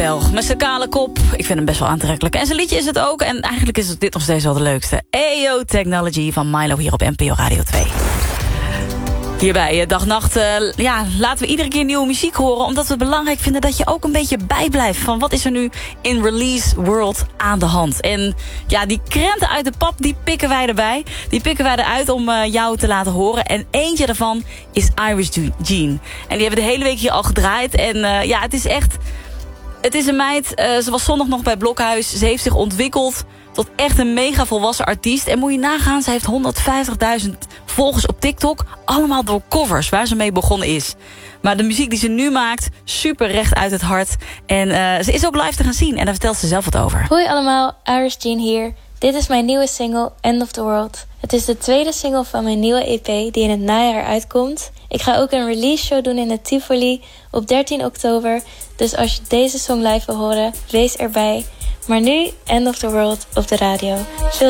Belg, met zijn kale kop. Ik vind hem best wel aantrekkelijk. En zijn liedje is het ook. En eigenlijk is dit nog steeds wel de leukste. AO Technology van Milo hier op NPO Radio 2. Hierbij, dag-nacht, laten we iedere keer nieuwe muziek horen. Omdat we het belangrijk vinden dat je ook een beetje bijblijft. Van wat is er nu in Release World aan de hand. En ja, die krenten uit de pap, die pikken wij erbij. Die pikken wij eruit om jou te laten horen. En eentje daarvan is Iris Jean. En die hebben de hele week hier al gedraaid. En het is echt... Het is een meid, ze was zondag nog bij Blokhuis. Ze heeft zich ontwikkeld tot echt een mega volwassen artiest. En moet je nagaan, ze heeft 150.000 volgers op TikTok. Allemaal door covers, waar ze mee begonnen is. Maar de muziek die ze nu maakt, super recht uit het hart. En ze is ook live te gaan zien. En daar vertelt ze zelf wat over. Hoi allemaal, Iris Jean hier. Dit is mijn nieuwe single, End of the World. Het is de tweede single van mijn nieuwe EP die in het najaar uitkomt. Ik ga ook een release show doen in het Tivoli op 13 oktober. Dus als je deze song live wil horen, wees erbij. Maar nu End of the World op de radio. Veel